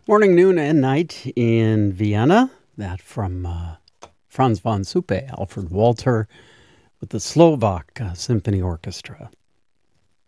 Morning, noon, and night in Vienna. That from Franz von Suppe, Alfred Walter, with the Slovak Symphony Orchestra.